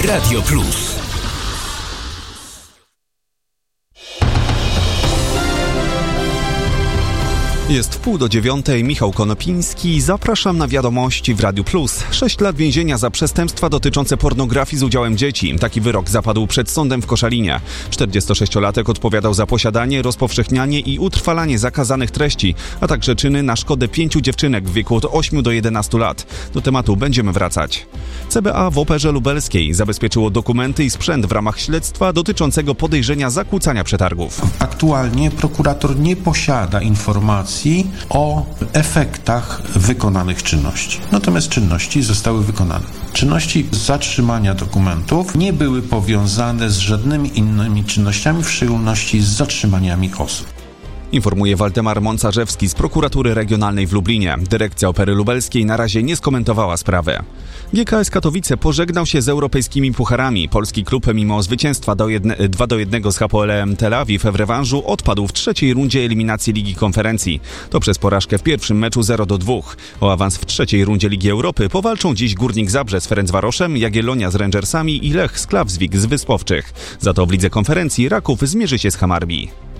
Radio Plus. Jest 8:30, Michał Konopiński. Zapraszam na wiadomości w Radiu Plus. 6 lat więzienia za przestępstwa dotyczące pornografii z udziałem dzieci. Taki wyrok zapadł przed sądem w Koszalinie. 46-latek odpowiadał za posiadanie, rozpowszechnianie i utrwalanie zakazanych treści, a także czyny na szkodę 5 dziewczynek w wieku od 8 do 11 lat. Do tematu będziemy wracać. CBA w Operze Lubelskiej zabezpieczyło dokumenty i sprzęt w ramach śledztwa dotyczącego podejrzenia zakłócania przetargów. Aktualnie prokurator nie posiada informacji o efektach wykonanych czynności. Natomiast czynności zostały wykonane. Czynności zatrzymania dokumentów nie były powiązane z żadnymi innymi czynnościami, w szczególności z zatrzymaniami osób. Informuje Waldemar Moncarzewski z Prokuratury Regionalnej w Lublinie. Dyrekcja Opery Lubelskiej na razie nie skomentowała sprawy. GKS Katowice pożegnał się z europejskimi pucharami. Polski klub mimo zwycięstwa 2-1 z Hapoelem Tel Awiw w rewanżu odpadł w trzeciej rundzie eliminacji Ligi Konferencji. To przez porażkę w pierwszym meczu 0-2. O awans w trzeciej rundzie Ligi Europy powalczą dziś Górnik Zabrze z Ferencvaroszem, Jagiellonia z Rangersami i Lech Sklawswik z Wyspowczych. Za to w Lidze Konferencji Raków zmierzy się z Hammarby.